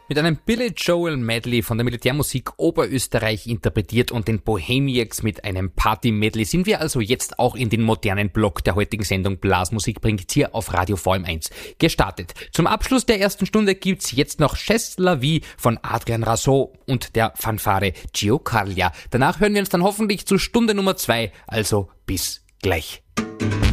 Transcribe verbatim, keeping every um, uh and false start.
Mit einem Billy Joel Medley von der Militärmusik Oberösterreich interpretiert und den Bohemiacs mit einem Party-Medley sind wir also jetzt auch in den modernen Block der heutigen Sendung Blasmusik bringt hier auf Radio V M eins gestartet. Zum Abschluss der ersten Stunde gibt's jetzt noch Chess la Vie von Adrian Rasso und der Fanfare Gio Carlia. Danach hören wir uns dann hoffentlich zu Stunde Nummer zwei, also bis gleich.